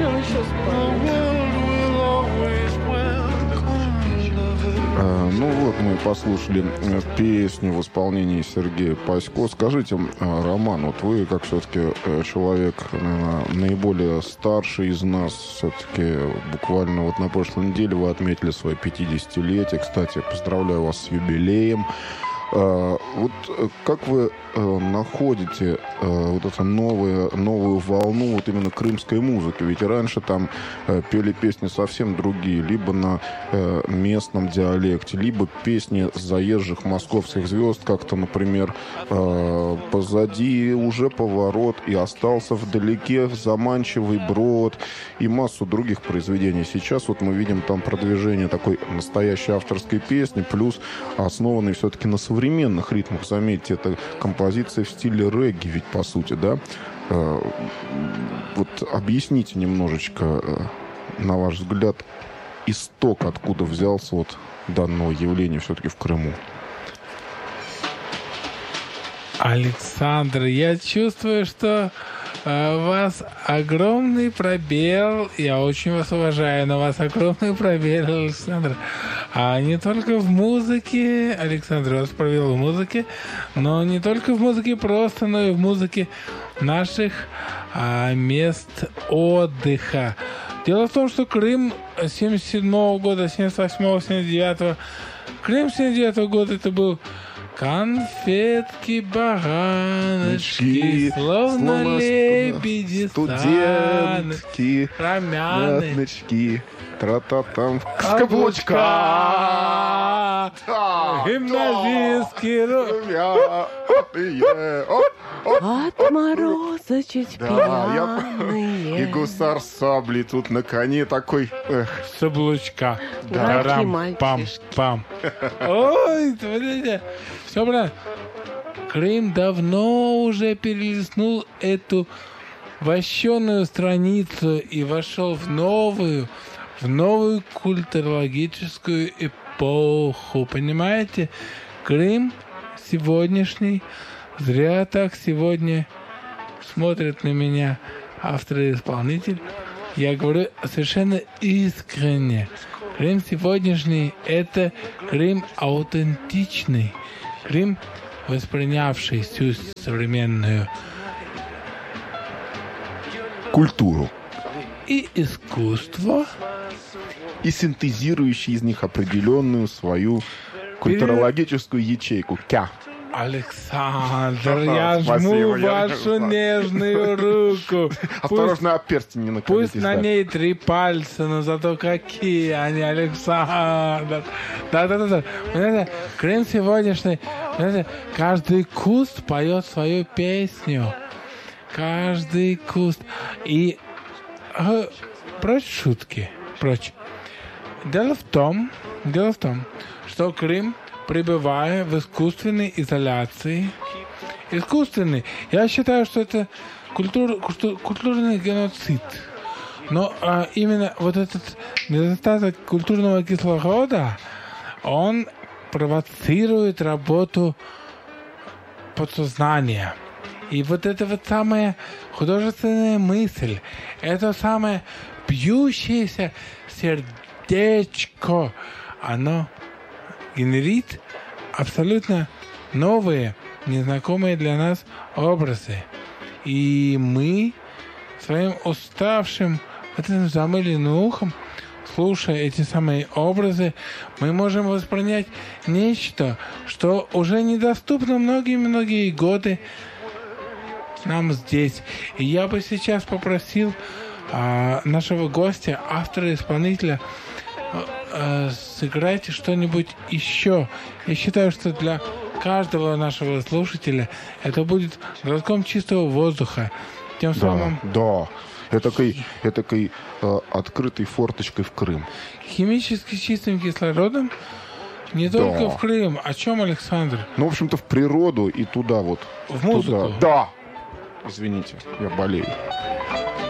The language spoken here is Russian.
Если он еще спал. Ну вот мы послушали песню в исполнении Сергея Пасько. Скажите, Роман, вот вы, как все-таки человек, наверное, наиболее старший из нас, все-таки буквально вот на прошлой неделе вы отметили свое 50-летие. Кстати, поздравляю вас с юбилеем. Вот как вы находите вот эту новую волну вот именно крымской музыки? Ведь раньше там пели песни совсем другие, либо на местном диалекте, либо песни заезжих московских звезд, как-то, например, «Позади уже поворот» и «Остался вдалеке», «Заманчивый брод» и массу других произведений. Сейчас вот мы видим там продвижение такой настоящей авторской песни, плюс основанной все-таки на современных ритмах. Заметьте, это композиция в стиле регги, ведь по сути, да? Вот объясните немножечко, на ваш взгляд, исток, откуда взялся вот данного явления все-таки в Крыму. Александр, я чувствую, что у вас огромный пробел. Я очень вас уважаю, но у вас огромный пробел, Александр. А не только в музыке, Александр, у вас пробел в музыке, но не только в музыке просто, но и в музыке наших мест отдыха. Дело в том, что Крым 77-го года, 78-го, 79-го, Крым 79-го года это был конфетки, бараночки, словно лебеди, студентки, румяночки, тра-та-там, каблучка, гимназистки, От мороза чуть пьяные. И гусар с саблей тут на коне такой. с облучка. Драки мальчишки. Пам-пам. Ой, смотрите. Все правильно. Крым давно уже перелистнул эту вощеную страницу и вошел в новую культурологическую эпоху. Понимаете? Крым сегодняшний, зря так сегодня смотрит на меня автор и исполнитель. Я говорю совершенно искренне. Крым сегодняшний – это Крым аутентичный. Крым, воспринявший всю современную культуру и искусство, и синтезирующий из них определенную свою культурологическую ячейку. Александр, я жму вашу нежную руку. Осторожно, об перстень не наколитесь. Пусть на ней 3 пальца, но зато какие они, Александр. Да. Понимаете, Крым сегодняшний, понимаете, каждый куст поет свою песню. Каждый куст. И прочь шутки, прочь. Дело в том, что Крым, пребывая в искусственной изоляции, я считаю, что это культурный геноцид. Но именно вот этот недостаток культурного кислорода, он провоцирует работу подсознания. И вот эта вот самая художественная мысль, это самое бьющееся сердечко, оно генерит абсолютно новые, незнакомые для нас образы. И мы своим уставшим, этим замыленным ухом, слушая эти самые образы, мы можем воспринять нечто, что уже недоступно многие годы нам здесь. И я бы сейчас попросил нашего гостя, автора-исполнителя, сыграйте что-нибудь еще. Я считаю, что для каждого нашего слушателя это будет глотком чистого воздуха. Тем самым... Да. Этакой открытой форточкой в Крым. Химически чистым кислородом не только в Крым. О чем, Александр? Ну, в общем-то, в природу и туда вот. В музыку? Туда. Да. Извините, я болею.